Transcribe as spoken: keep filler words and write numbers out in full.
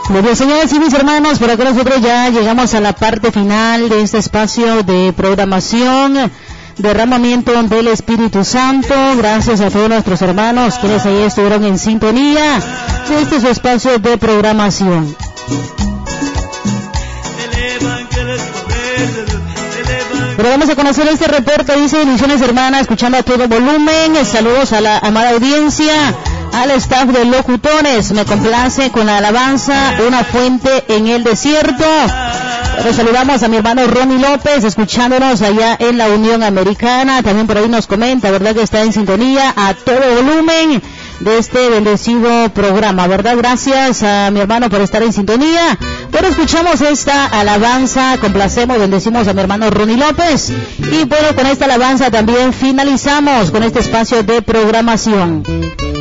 Muy bien, señores y mis hermanos, por acá nosotros ya llegamos a la parte final de este espacio de programación, derramamiento del Espíritu Santo. Gracias a todos nuestros hermanos quienes ahí estuvieron en sintonía de este su espacio de programación. Pero vamos a conocer este reporte, dice: bendiciones hermanas, escuchando a todo volumen, saludos a la amada audiencia, al staff de locutores, me complace con la alabanza, una fuente en el desierto. Pero saludamos a mi hermano Ronnie López, escuchándonos allá en la Unión Americana, también por ahí nos comenta, ¿verdad?, que está en sintonía a todo volumen de este bendecido programa, ¿verdad? Gracias a mi hermano por estar en sintonía. Bueno, escuchamos esta alabanza, complacemos, bendecimos a mi hermano Ronnie López, y bueno, con esta alabanza también finalizamos con este espacio de programación.